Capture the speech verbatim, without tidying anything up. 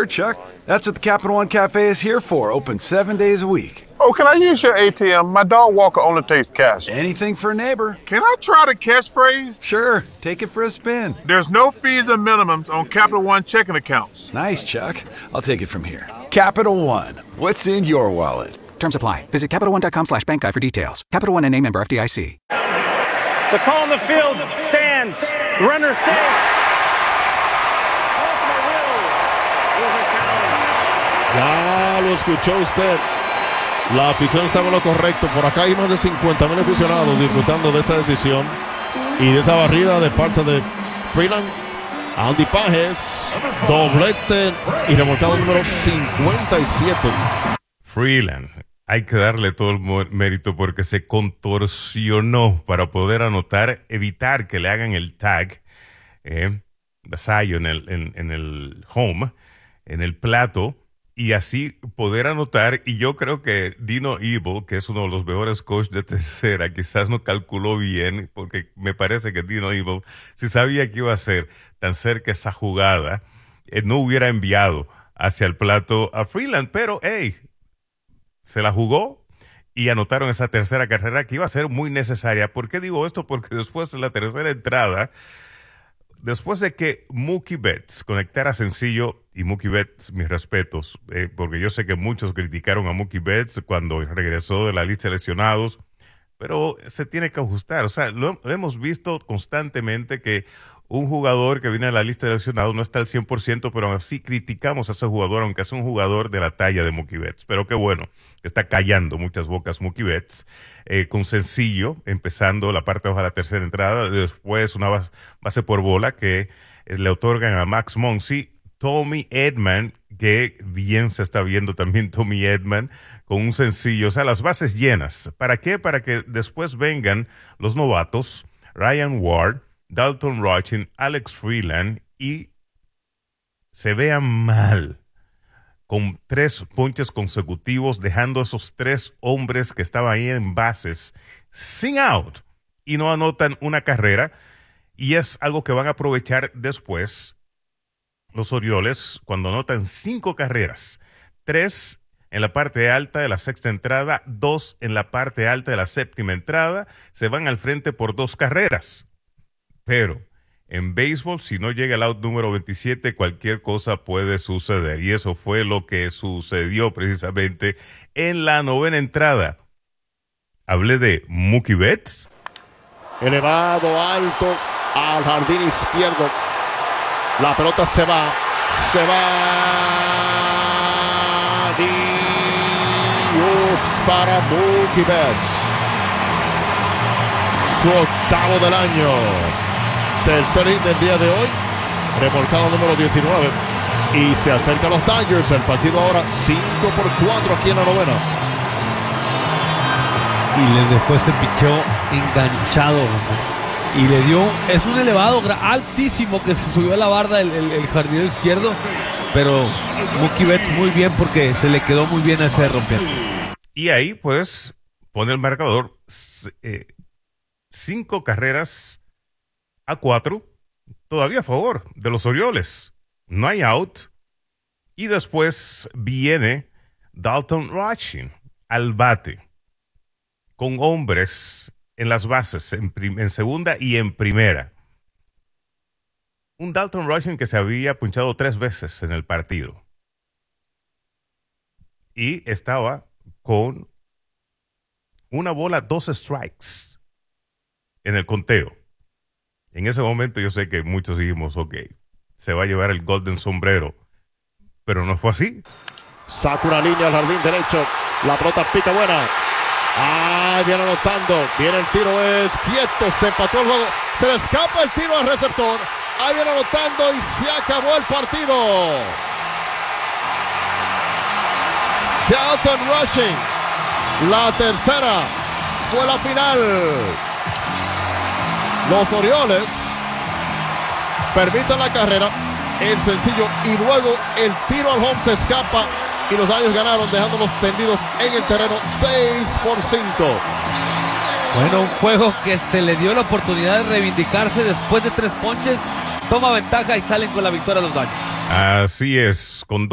Sure, Chuck. That's what the Capital One Cafe is here for, open seven days a week. Oh, can I use your A T M? My dog walker only takes cash. Anything for a neighbor. Can I try the catchphrase? Sure, take it for a spin. There's no fees and minimums on Capital One checking accounts. Nice, Chuck. I'll take it from here. Capital One, what's in your wallet? Terms apply. Visit CapitalOne.com slash bank guide for details. Capital One N A member F D I C. The call in the field stands. Runner safe. Ya lo escuchó usted. La afición estaba en lo correcto. Por acá hay más de cincuenta mil aficionados disfrutando de esa decisión y de esa barrida de parte de Freeland. Andy Pages, doblete y remolcado número cincuenta y siete. Freeland, hay que darle todo el mérito porque se contorsionó para poder anotar, evitar que le hagan el tag, eh, Basayo en el, en, en el home, en el plato, y así poder anotar. Y yo creo que Dino Evil, que es uno de los mejores coaches de tercera, quizás no calculó bien, porque me parece que Dino Evil, si sabía que iba a ser tan cerca esa jugada, eh, no hubiera enviado hacia el plato a Freeland, pero hey, se la jugó y anotaron esa tercera carrera que iba a ser muy necesaria. ¿Por qué digo esto? Porque después de la tercera entrada, después de que Mookie Betts conectara sencillo, y Mookie Betts, mis respetos, eh, porque yo sé que muchos criticaron a Mookie Betts cuando regresó de la lista de lesionados, pero se tiene que ajustar. O sea, lo, lo hemos visto constantemente que un jugador que viene a la lista de lesionados no está al cien por ciento, pero así criticamos a ese jugador, aunque es un jugador de la talla de Mookie Betts. Pero qué bueno, está callando muchas bocas Mookie Betts, eh, con sencillo, empezando la parte baja de la tercera entrada, después una base, base por bola que eh, le otorgan a Max Muncy. Tommy Edman, que bien se está viendo también Tommy Edman, con un sencillo, o sea, las bases llenas. ¿Para qué? Para que después vengan los novatos, Ryan Ward, Dalton Rushing, Alex Freeland, y se vean mal con tres ponches consecutivos, dejando a esos tres hombres que estaban ahí en bases sin out y no anotan una carrera. Y es algo que van a aprovechar después los Orioles cuando anotan cinco carreras, tres en la parte alta de la sexta entrada, dos en la parte alta de la séptima entrada, se van al frente por dos carreras. Pero en béisbol, si no llega el out número veintisiete, cualquier cosa puede suceder. Y eso fue lo que sucedió precisamente en la novena entrada. Hablé de Mookie Betts. Elevado, alto, al jardín izquierdo. La pelota se va, se va. Dios para Mookie Betts. Su octavo del año. Tercer hit del día de hoy. Remolcado número diecinueve. Y se acerca a los Dodgers. El partido ahora cinco por cuatro aquí en la novena. Y le después se pichó enganchado. Y le dio, es un elevado altísimo que se subió a la barda el, el, el jardinero izquierdo, pero Mookie Betts muy bien porque se le quedó muy bien a ese rompiendo. Y ahí pues pone el marcador eh, cinco carreras a cuatro, todavía a favor de los Orioles. No hay out. Y después viene Dalton Rushing al bate con hombres en las bases, en, prim- en segunda y en primera. Un Dalton Rushing que se había punchado tres veces en el partido. Y estaba con una bola, dos strikes en el conteo. En ese momento yo sé que muchos dijimos, ok, se va a llevar el Golden Sombrero. Pero no fue así. Saca una línea al jardín derecho. La pelota pica buena. Ah, viene anotando. Viene el tiro, es quieto. Se empató el juego. Se le escapa el tiro al receptor. Ahí viene anotando y se acabó el partido. Dalton Rushing. La tercera fue la final. Los Orioles permiten la carrera, el sencillo y luego el tiro al home se escapa. Y los Dodgers ganaron dejándolos tendidos en el terreno seis por cinco. Bueno, un juego que se le dio la oportunidad de reivindicarse después de tres ponches. Toma ventaja y salen con la victoria los Dodgers. Así es, con